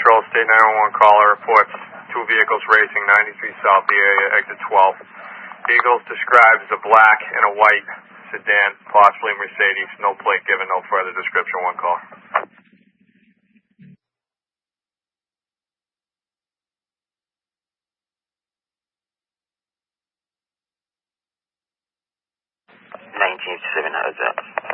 Patrol, State 911 caller reports two vehicles racing 93 South, the area, exit 12. Vehicles described as a black and a white sedan, possibly Mercedes. No plate given, no further description. One call. 1987, how's that?